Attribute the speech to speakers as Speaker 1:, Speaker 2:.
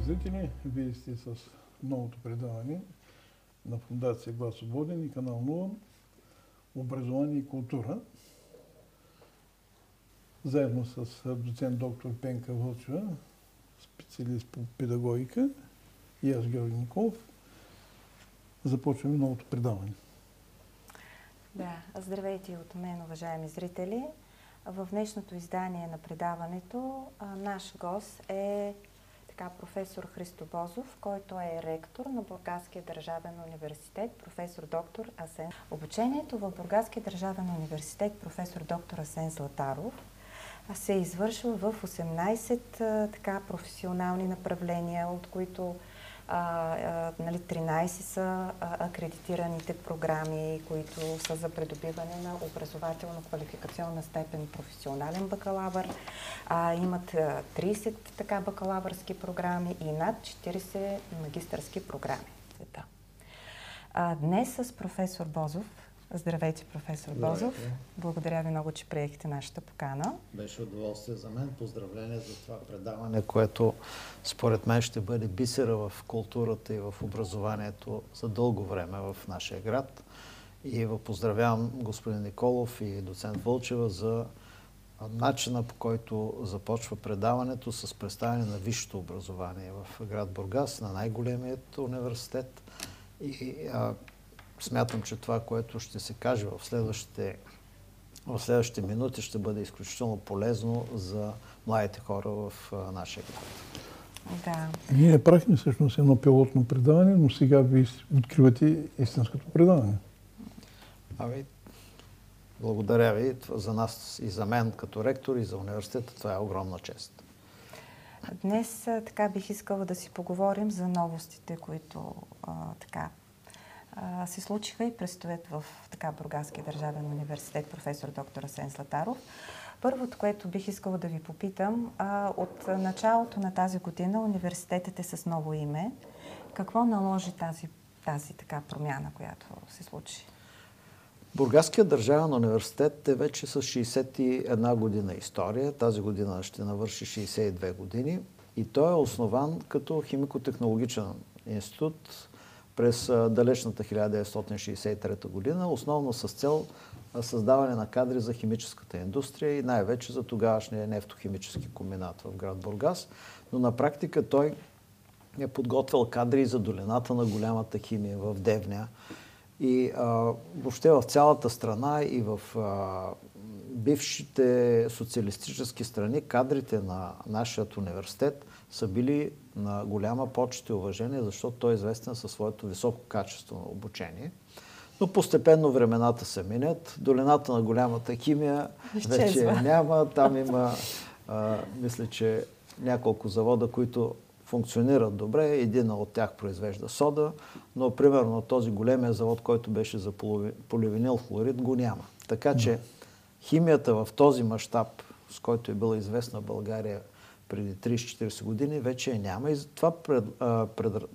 Speaker 1: зрители! Вие сте с новото предаване на Фондация Глас Свободен и канал 0 Образование и култура. Заедно с доцент доктор Пенка Вълчева, специалист по педагогика, и аз, Георги Николов, започваме новото предаване.
Speaker 2: Да, здравейте и от мен, уважаеми зрители. В днешното издание на предаването наш гост е професор Христо Бозов, който е ректор на Бургаския държавен университет, професор доктор Асен. Обучението в Бургаския държавен университет професор доктор Асен Златаров се извършва в 18 професионални направления, от които 13 са акредитираните програми, които са за придобиване на образователно-квалификационна степен професионален бакалавър. Имат 30 бакалавърски програми и над 40 магистърски програми. Днес с професор Бозов. Здравейте, професор Бозов. Благодаря ви много, че приехте нашата покана.
Speaker 3: Беше удоволствие за мен. Поздравления за това предаване, което според мен ще бъде бисера в културата и в образованието за дълго време в нашия град. И поздравявам господин Николов и доцент Вълчева за начина, по който започва предаването с представяне на висшето образование в град Бургас, на най-големият университет. И смятам, че това, което ще се каже в следващите минути, ще бъде изключително полезно за младите хора в нашия град.
Speaker 2: Да.
Speaker 1: Ние направихме всъщност едно пилотно предаване, но сега ви откривате истинското предаване.
Speaker 3: Благодаря ви. За нас и за мен като ректор и за университета това е огромна чест.
Speaker 2: Днес бих искала да си поговорим за новостите, които се случиха и предстоят в Бургаския държавен университет професор доктор Асен Златаров. Първото, което бих искала да ви попитам, от началото на тази година университетът е с ново име. Какво наложи тази промяна, която се случи?
Speaker 3: Бургаският държавен университет е вече с 61 година история. Тази година ще навърши 62 години и той е основан като химико-технологичен институт през далечната 1963 година, основно с цел създаване на кадри за химическата индустрия и най-вече за тогавашния нефтохимически комбинат в град Бургас. Но на практика той е подготвил кадри за долината на голямата химия в Девня. И въобще в цялата страна и в бившите социалистически страни кадрите на нашия университет са били на голяма почет и уважение, защото той е известен със своето високо качество на обучение. Но постепенно времената се минят. Долината на голямата химия вече няма. Там има, мисля, че няколко завода, които функционират добре. Един от тях произвежда сода, но примерно този големия завод, който беше за поливинил хлорид, го няма. Така че химията в този мащаб, с който е била известна България преди 30-40 години, вече няма. И това